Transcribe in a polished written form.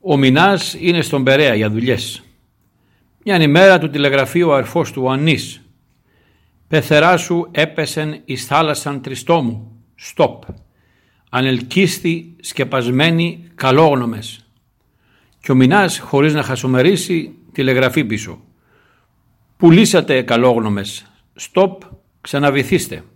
Ο Μινάς είναι στον Περαία για δουλειές. Μιαν ημέρα του τηλεγραφεί ο αρφός του ο Ανής. «Πεθερά σου έπεσεν εις θάλασσαν τριστόμου. Στοπ. Ανελκύστη σκεπασμένοι καλόγνωμες». Και ο Μινάς, χωρίς να χασομερίσει, τηλεγραφεί πίσω. «Πουλήσατε καλόγνωμες. Στοπ, ξαναβυθίστε».